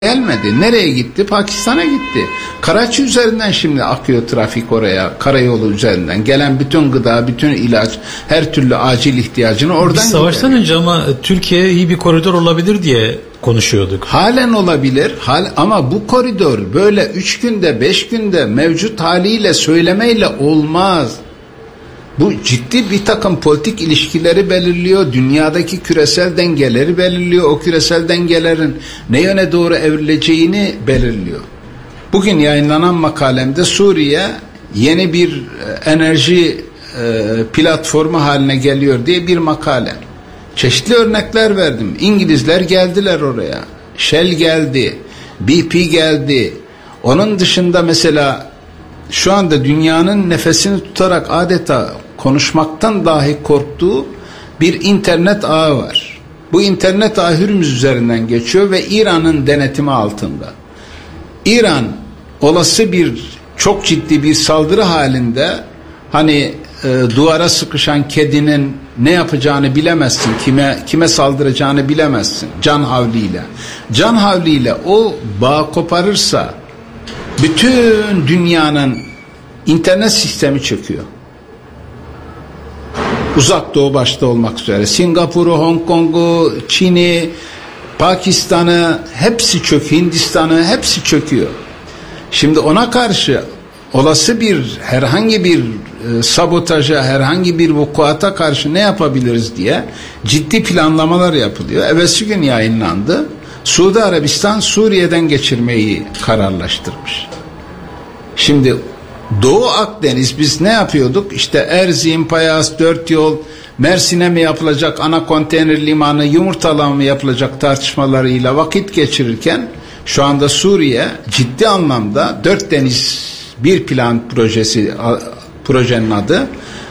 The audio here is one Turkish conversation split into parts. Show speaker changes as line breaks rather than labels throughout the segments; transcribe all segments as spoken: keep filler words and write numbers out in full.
gelmedi. Nereye gitti? Pakistan'a gitti. Karachi üzerinden şimdi akıyor trafik oraya. Karayolu üzerinden. Gelen bütün gıda, bütün ilaç, her türlü acil ihtiyacını oradan
Biz savaştan önce ama Türkiye iyi bir koridor olabilir diye konuşuyorduk.
Halen olabilir. Hal, ama bu koridor böyle üç günde, beş günde mevcut haliyle söylemeyle olmaz. Bu ciddi bir takım politik ilişkileri belirliyor. Dünyadaki küresel dengeleri belirliyor. O küresel dengelerin ne yöne doğru evrileceğini belirliyor. Bugün yayınlanan makalemde Suriye yeni bir enerji e, platformu haline geliyor diye bir makale. Çeşitli örnekler verdim. İngilizler geldiler oraya. Shell geldi. B P geldi. Onun dışında mesela şu anda dünyanın nefesini tutarak adeta konuşmaktan dahi korktuğu bir internet ağı var. Bu internet ağı Hürmüz üzerinden geçiyor ve İran'ın denetimi altında. İran olası bir çok ciddi bir saldırı halinde hani e, duvara sıkışan kedinin ne yapacağını bilemezsin, kime kime saldıracağını bilemezsin can havliyle. Can havliyle o bağ koparırsa bütün dünyanın internet sistemi çöküyor. Uzak Doğu başta olmak üzere Singapur'u, Hong Kong'u, Çin'i, Pakistan'ı hepsi çöküyor, Hindistan'ı hepsi çöküyor. Şimdi ona karşı olası bir herhangi bir e, sabotaja, herhangi bir vukuata karşı ne yapabiliriz diye ciddi planlamalar yapılıyor. Evvelsi gün yayınlandı. Suudi Arabistan Suriye'den geçirmeyi kararlaştırmış. Şimdi Doğu Akdeniz biz ne yapıyorduk? İşte Erzin, Payas, Dört Yol, Mersin'e mi yapılacak ana konteyner limanı, Yumurtalı mı yapılacak tartışmalarıyla vakit geçirirken şu anda Suriye ciddi anlamda Dört Deniz bir plan projesi, projenin adı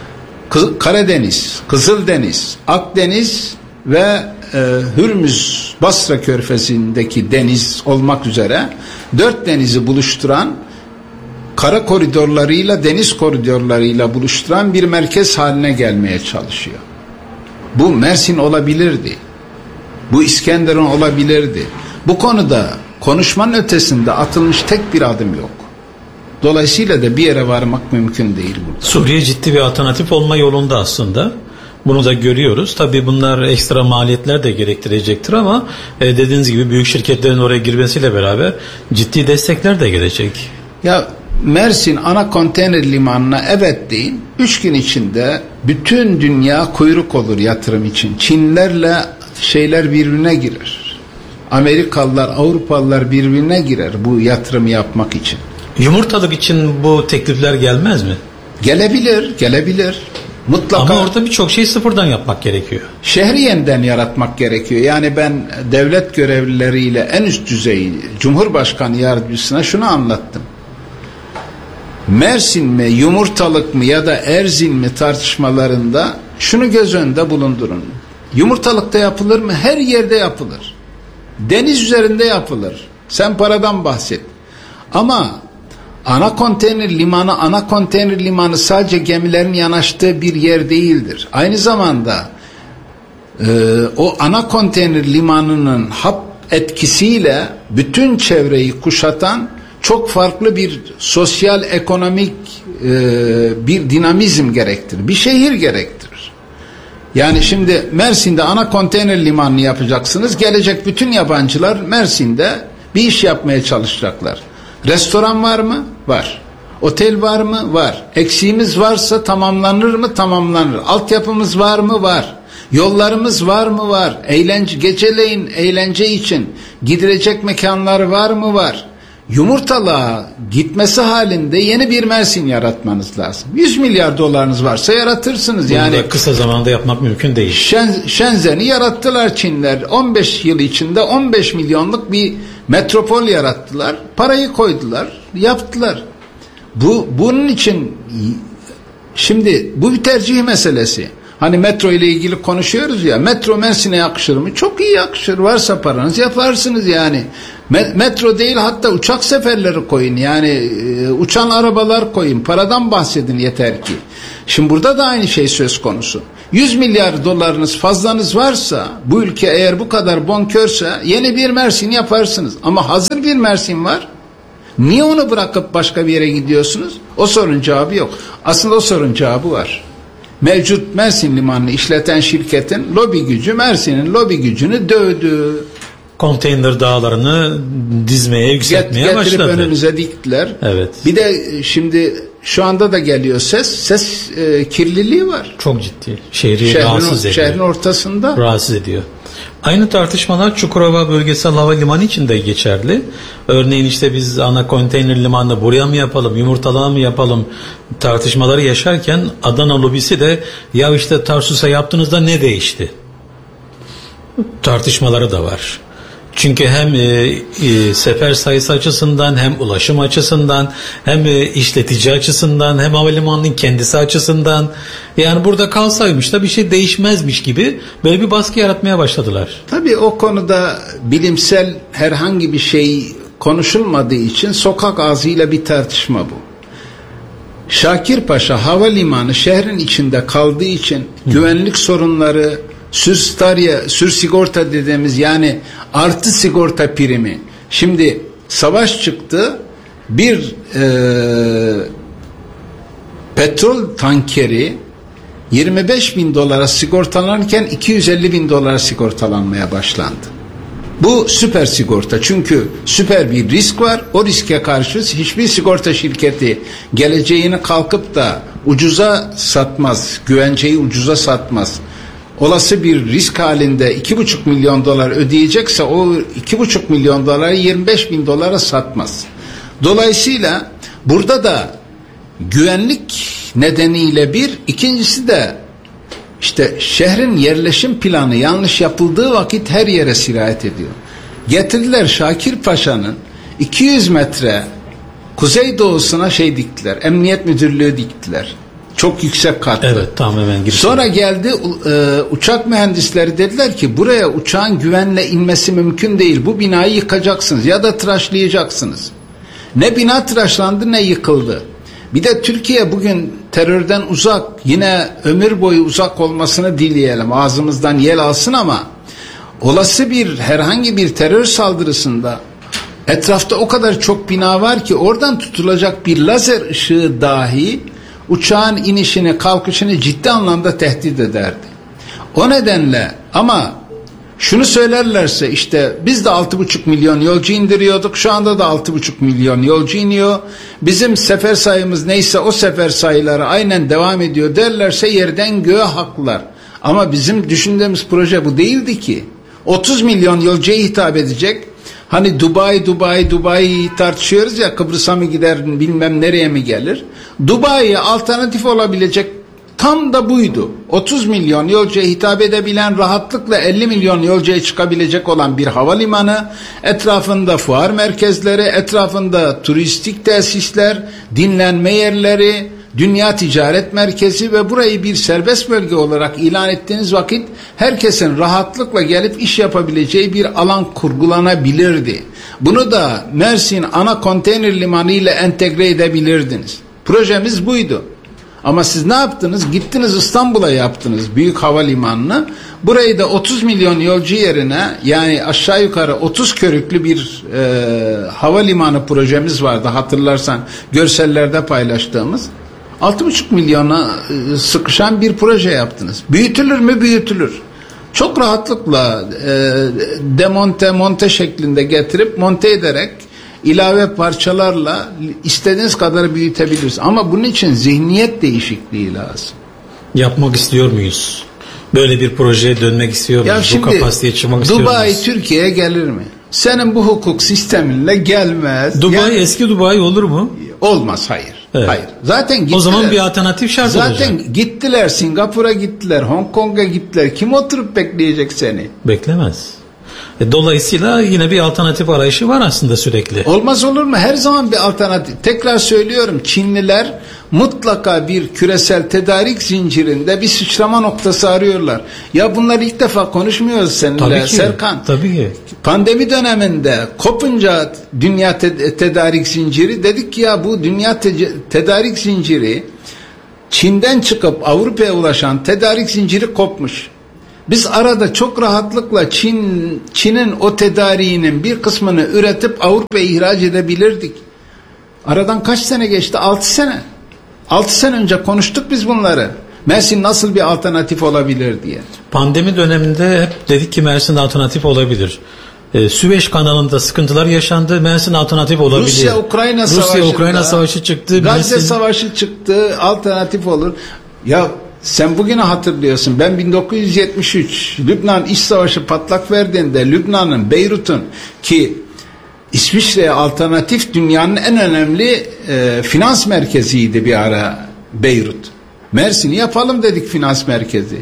Karadeniz, Kızıldeniz, Akdeniz ve e, Hürmüz Basra Körfezi'ndeki deniz olmak üzere dört denizi buluşturan, kara koridorlarıyla deniz koridorlarıyla buluşturan bir merkez haline gelmeye çalışıyor. Bu Mersin olabilirdi. Bu İskenderun olabilirdi. Bu konuda konuşmanın ötesinde atılmış tek bir adım yok. Dolayısıyla da bir yere varmak mümkün değil burada.
Suriye ciddi bir alternatif olma yolunda aslında. Bunu da görüyoruz. Tabii bunlar ekstra maliyetler de gerektirecektir ama e, dediğiniz gibi büyük şirketlerin oraya girmesiyle beraber ciddi destekler de gelecek.
Ya Mersin ana konteyner limanına evet deyin. Üç gün içinde bütün dünya kuyruk olur yatırım için. Çinlerle şeyler birbirine girer. Amerikalılar, Avrupalılar birbirine girer bu yatırımı yapmak için.
Yumurtalık için bu teklifler gelmez mi?
Gelebilir, gelebilir. Mutlaka.
Ama orada birçok şeyi sıfırdan yapmak gerekiyor.
Şehri yeniden yaratmak gerekiyor. Yani ben devlet görevlileriyle en üst düzey Cumhurbaşkanı yardımcısına şunu anlattım. Mersin mi, Yumurtalık mı ya da Erzin mi tartışmalarında şunu göz önünde bulundurun. Yumurtalıkta yapılır mı? Her yerde yapılır. Deniz üzerinde yapılır. Sen paradan bahset. Ama ana konteyner limanı, ana konteyner limanı sadece gemilerin yanaştığı bir yer değildir. Aynı zamanda e, o ana konteyner limanının hap etkisiyle bütün çevreyi kuşatan çok farklı bir sosyal, ekonomik e, bir dinamizm gerektirir. Bir şehir gerektirir. Yani şimdi Mersin'de ana konteyner limanını yapacaksınız. Gelecek bütün yabancılar Mersin'de bir iş yapmaya çalışacaklar. Restoran var mı? Var. Otel var mı? Var. Eksiğimiz varsa tamamlanır mı? Tamamlanır. Altyapımız var mı? Var. Yollarımız var mı? Var. Eğlence, geceleyin eğlence için gidilecek mekanlar var mı? Var. Yumurtalığa gitmesi halinde yeni bir Mersin yaratmanız lazım. yüz milyar dolarınız varsa yaratırsınız.
Bunu
yani
kısa zamanda yapmak mümkün değil.
Şen, Şenzen'i yarattılar Çinler. on beş yıl içinde on beş milyonluk bir metropol yarattılar. Parayı koydular, yaptılar. Bu bunun için şimdi bu bir tercih meselesi. Hani metro ile ilgili konuşuyoruz ya. Metro Mersin'e yakışır mı? Çok iyi yakışır. Varsa paranız yaparsınız yani. Metro değil hatta uçak seferleri koyun. Yani e, uçan arabalar koyun. Paradan bahsedin yeter ki. Şimdi burada da aynı şey söz konusu. yüz milyar dolarınız fazlanız varsa, bu ülke eğer bu kadar bonkörse yeni bir Mersin yaparsınız. Ama hazır bir Mersin var. Niye onu bırakıp başka bir yere gidiyorsunuz? O sorunun cevabı yok. Aslında o sorunun cevabı var. Mevcut Mersin Limanı'nı işleten şirketin lobi gücü Mersin'in lobi gücünü dövdü.
Konteyner dağlarını dizmeye, yükseltmeye
Get,
başladı.
Getirip önünüze diktiler.
Evet.
Bir de şimdi şu anda da geliyor ses. Ses e, kirliliği var.
Çok ciddi. Şehri
şehrin,
rahatsız ediyor.
Şehrin ortasında.
Rahatsız ediyor. Aynı tartışmalar Çukurova Bölgesel Havalimanı için de geçerli. Örneğin işte biz ana konteyner limanını buraya mı yapalım, yumurtalama mı yapalım tartışmaları yaşarken Adana lobisi de ya işte Tarsus'a yaptığınızda ne değişti? Tartışmaları da var. Çünkü hem e, e, sefer sayısı açısından, hem ulaşım açısından, hem e, işletici açısından, hem havalimanının kendisi açısından, yani burada kalsaymış da bir şey değişmezmiş gibi böyle bir baskı yaratmaya başladılar.
Tabii o konuda bilimsel herhangi bir şey konuşulmadığı için sokak ağzıyla bir tartışma bu. Şakirpaşa Havalimanı şehrin içinde kaldığı için Hı. güvenlik sorunları, Sürstarya, sür sigorta dediğimiz yani artı sigorta primi. Şimdi savaş çıktı, bir e, petrol tankeri yirmi beş bin dolara sigortalanırken iki yüz elli bin dolara sigortalanmaya başlandı. Bu süper sigorta, çünkü süper bir risk var. O riske karşı hiçbir sigorta şirketi geleceğini kalkıp da ucuza satmaz, güvenceyi ucuza satmaz. Olası bir risk halinde iki buçuk milyon dolar ödeyecekse o iki buçuk milyon doları yirmi beş bin dolara satmaz. Dolayısıyla burada da güvenlik nedeniyle bir, ikincisi de işte şehrin yerleşim planı yanlış yapıldığı vakit her yere sirayet ediyor. Getirdiler Şakirpaşa'nın iki yüz metre kuzeydoğusuna şey diktiler, emniyet müdürlüğü diktiler. Çok yüksek katlı.
Evet, tamam, hemen girişim.
Sonra geldi e, uçak mühendisleri, dediler ki buraya uçağın güvenle inmesi mümkün değil. Bu binayı yıkacaksınız ya da tıraşlayacaksınız. Ne bina tıraşlandı ne yıkıldı. Bir de Türkiye bugün terörden uzak, yine ömür boyu uzak olmasını dileyelim. Ağzımızdan yel alsın ama olası bir herhangi bir terör saldırısında etrafta o kadar çok bina var ki oradan tutulacak bir lazer ışığı dahi uçağın inişini, kalkışını ciddi anlamda tehdit ederdi. O nedenle, ama şunu söylerlerse işte biz de altı buçuk milyon yolcu indiriyorduk, şu anda da altı buçuk milyon yolcu iniyor, bizim sefer sayımız neyse o sefer sayıları aynen devam ediyor derlerse yerden göğe haklılar. Ama bizim düşündüğümüz proje bu değildi ki. otuz milyon yolcuya hitap edecek. Hani Dubai, Dubai, Dubai tartışıyoruz ya, Kıbrıs'a mı gider, bilmem nereye mi gelir. Dubai'ye alternatif olabilecek tam da buydu. otuz milyon yolcuya hitap edebilen, rahatlıkla elli milyon yolcuya çıkabilecek olan bir havalimanı, etrafında fuar merkezleri, etrafında turistik tesisler, dinlenme yerleri, dünya ticaret merkezi ve burayı bir serbest bölge olarak ilan ettiğiniz vakit herkesin rahatlıkla gelip iş yapabileceği bir alan kurgulanabilirdi. Bunu da Mersin ana konteyner limanı ile entegre edebilirdiniz. Projemiz buydu. Ama siz ne yaptınız? Gittiniz İstanbul'a yaptınız büyük havalimanını. Burayı da otuz milyon yolcu yerine, yani aşağı yukarı otuz körüklü bir e, havalimanı projemiz vardı, hatırlarsan görsellerde paylaştığımız. altı buçuk milyona e, sıkışan bir proje yaptınız. Büyütülür mü? Büyütülür. Çok rahatlıkla e, demonte monte şeklinde getirip monte ederek ilave parçalarla istediğiniz kadar büyütebiliriz. Ama bunun için zihniyet değişikliği lazım.
Yapmak istiyor muyuz? Böyle bir projeye dönmek istiyor muyuz?
Ya şimdi,
bu kapasiteye çıkmak istiyor muyuz?
Dubai Türkiye'ye gelir mi? Senin bu hukuk sisteminle gelmez.
Dubai
yani,
eski Dubai olur mu?
Olmaz, hayır.
Evet.
Hayır. Zaten gittiler.
O zaman bir alternatif şart
zaten
olacak.
Zaten gittiler, Singapur'a gittiler, Hong Kong'a gittiler. Kim oturup bekleyecek seni?
Beklemez. E, dolayısıyla yine bir alternatif arayışı var aslında sürekli.
Olmaz olur mu? Her zaman bir alternatif. Tekrar söylüyorum, Çinliler mutlaka bir küresel tedarik zincirinde bir sıçrama noktası arıyorlar. Ya bunları ilk defa konuşmuyoruz seninle,
tabii ki,
Serkan.
Tabii ki.
Pandemi döneminde kopunca dünya te- tedarik zinciri, dedik ki ya bu dünya te- tedarik zinciri Çin'den çıkıp Avrupa'ya ulaşan tedarik zinciri kopmuş. Biz arada çok rahatlıkla Çin Çin'in o tedariğinin bir kısmını üretip Avrupa'ya ihraç edebilirdik. Aradan kaç sene geçti? altı sene. altı sene önce konuştuk biz bunları. Mersin nasıl bir alternatif olabilir diye.
Pandemi döneminde hep dedik ki Mersin alternatif olabilir. Ee, Süveyş kanalında sıkıntılar yaşandı. Mersin alternatif olabilir.
Rusya-Ukrayna savaşı.
Rusya-Ukrayna savaşı çıktı.
Gazze
Mersin...
savaşı çıktı. Alternatif olur. Ya sen bugünü hatırlıyorsun. Ben bin dokuz yüz yetmiş üç Lübnan İç Savaşı patlak verdiğinde Lübnan'ın, Beyrut'un ki İsviçre'ye alternatif dünyanın en önemli e, finans merkeziydi bir ara Beyrut. Mersin'i yapalım dedik finans merkezi.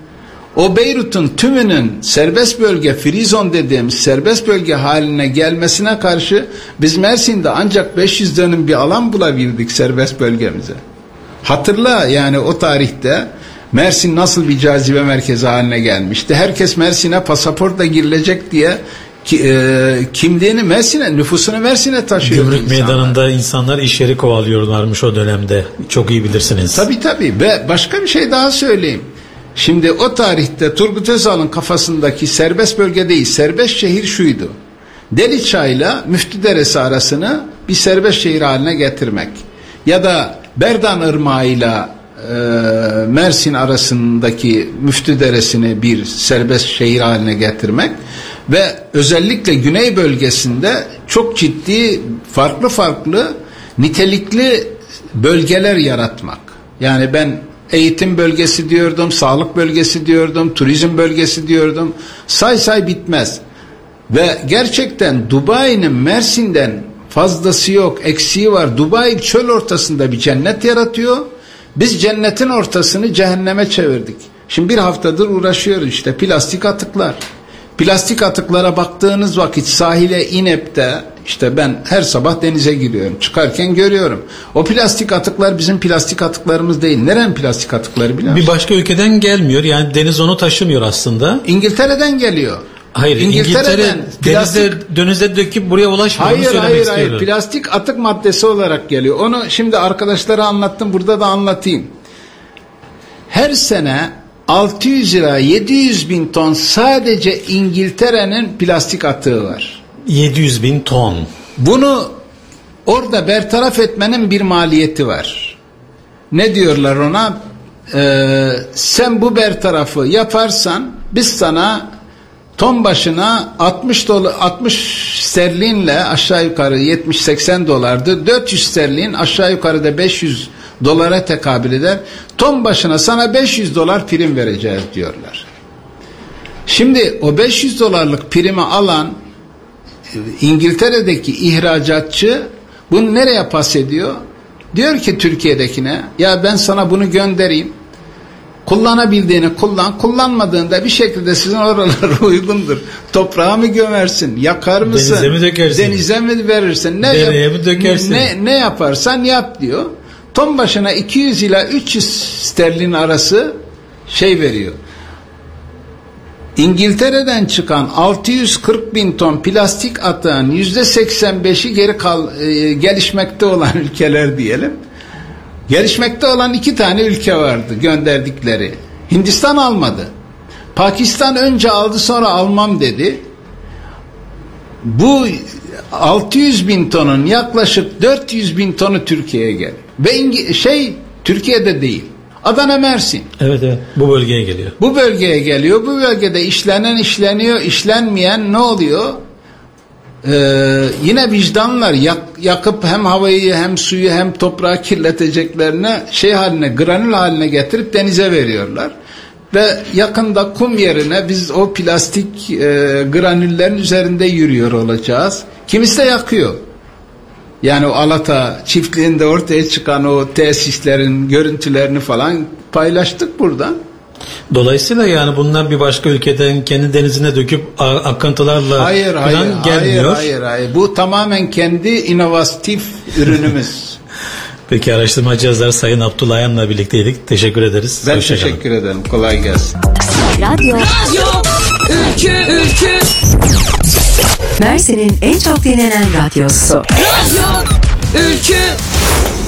O Beyrut'un tümünün serbest bölge, free zone dediğimiz serbest bölge haline gelmesine karşı biz Mersin'de ancak beş yüz dönüm bir alan bulabildik serbest bölgemize. Hatırla yani o tarihte Mersin nasıl bir cazibe merkezi haline gelmişti. Herkes Mersin'e pasaportla girilecek diye ki, e, kimliğini Mersin'e, nüfusunu Mersin'e taşıyor.
Gümrük
insanlar.
meydanında insanlar iş yeri kovalıyorlarmış o dönemde. Çok iyi bilirsiniz.
Tabii tabii ve başka bir şey daha söyleyeyim. Şimdi o tarihte Turgut Özal'ın kafasındaki serbest bölge değil, serbest şehir şuydu. Deliçay'la Müftüderesi arasını bir serbest şehir haline getirmek. Ya da Berdan Irmağı'yla e, Mersin arasındaki Müftüderesi'ni bir serbest şehir haline getirmek. Ve özellikle güney bölgesinde çok ciddi farklı farklı nitelikli bölgeler yaratmak. Yani ben eğitim bölgesi diyordum, sağlık bölgesi diyordum, turizm bölgesi diyordum. Say say bitmez. Ve gerçekten Dubai'nin Mersin'den fazlası yok, eksiği var. Dubai çöl ortasında bir cennet yaratıyor. Biz cennetin ortasını cehenneme çevirdik. Şimdi bir haftadır uğraşıyoruz işte plastik atıklar. Plastik atıklara baktığınız vakit sahile inip de işte ben her sabah denize giriyorum. Çıkarken görüyorum. O plastik atıklar bizim plastik atıklarımız değil. Neren plastik atıkları biliyor musun?
Bir başka ülkeden gelmiyor. Yani deniz onu taşımıyor aslında.
İngiltere'den geliyor.
Hayır, İngiltere denizde, denize döküp buraya ulaşmıyor.
Hayır hayır hayır. Plastik atık maddesi olarak geliyor. Onu şimdi arkadaşlara anlattım. Burada da anlatayım. Her sene altı yüz ila yedi yüz bin ton sadece İngiltere'nin plastik atığı var.
yedi yüz bin ton.
Bunu orada bertaraf etmenin bir maliyeti var. Ne diyorlar ona? Ee, sen bu bertarafı yaparsan biz sana ton başına altmış dolar, altmış sterlinle aşağı yukarı yetmiş seksen dolardı. dört yüz sterlin aşağı yukarı da beş yüz dolara tekabül eder. Ton başına sana beş yüz dolar prim vereceğiz diyorlar. Şimdi o beş yüz dolarlık primi alan İngiltere'deki ihracatçı bunu nereye pas ediyor? Diyor ki Türkiye'dekine ya ben sana bunu göndereyim. Kullanabildiğini kullan, kullanmadığında bir şekilde sizin oralara uygundur. Toprağa mı gömersin, yakar mısın?
Denize mi dökersin?
Denize mi verirsin? Ne
Dereye
yap-
mi dökersin?
Ne, ne yaparsan yap diyor. Ton başına iki yüz ila üç yüz sterlin arası şey veriyor. İngiltere'den çıkan altı yüz kırk bin ton plastik atığın yüzde seksen beşi geri kal, e, gelişmekte olan ülkeler diyelim. Gelişmekte olan iki tane ülke vardı gönderdikleri. Hindistan almadı. Pakistan önce aldı sonra almam dedi. Bu altı yüz bin tonun yaklaşık dört yüz bin tonu Türkiye'ye geldi. Ve İngi- şey Türkiye'de değil. Adana Mersin.
Evet evet bu bölgeye geliyor.
Bu bölgeye geliyor. Bu bölgede işlenen işleniyor. İşlenmeyen ne oluyor? Ee, yine vicdanlar yak, yakıp hem havayı hem suyu hem toprağı kirleteceklerine şey haline granül haline getirip denize veriyorlar. Ve yakında kum yerine biz o plastik e, granüllerin üzerinde yürüyor olacağız. Kimisi de yakıyor. Yani o Alata çiftliğinde ortaya çıkan o tesislerin görüntülerini falan paylaştık burada.
Dolayısıyla yani bunlar bir başka ülkeden kendi denizine döküp a- akıntılarla
hayır, hayır,
falan gelmiyor.
Hayır, hayır, hayır. Bu tamamen kendi inovatif ürünümüz.
Peki araştırmacı yazar Sayın Abdullah Ayan'la birlikteydik. Teşekkür ederiz.
Ben
Hoşça
teşekkür
kalın.
ederim. Kolay gelsin.
Radyo.
Radyo Ülkü Ülkü
Mersin'in en çok dinlenen radyosu.
Radyo Ülkü